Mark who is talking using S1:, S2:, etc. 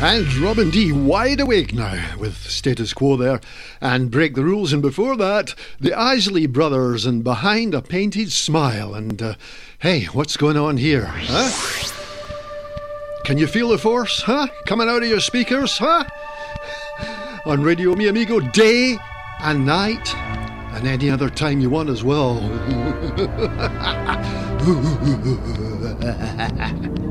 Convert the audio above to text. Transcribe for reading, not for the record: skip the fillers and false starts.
S1: And Robin D wide awake now with Status Quo there and Break the Rules, and before that the Isley Brothers and Behind a Painted Smile. And hey, what's going on here, huh? Can you feel the force, huh? Coming out of your speakers, huh? On Radio Mi Amigo, day and night and any other time you want as well.